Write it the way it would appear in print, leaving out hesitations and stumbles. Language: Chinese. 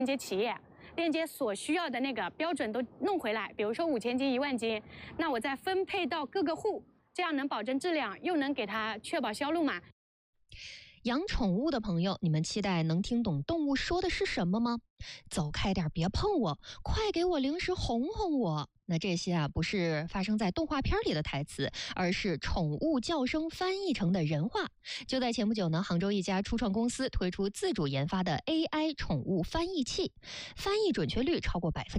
接企业，链接所需要的那个标准都弄回来，比如说5000斤、1万斤，那我再分配到各个户，这样能保证质量，又能给它确保销路嘛。 养宠物的朋友，你们期待能听懂动物说的是什么吗？走开点，别碰我！快给我零食哄哄我！那这些啊，不是发生在动画片里的台词，而是宠物叫声翻译成的人话。就在前不久呢，杭州一家初创公司推出自主研发的 AI 宠物翻译器，翻译准确率超过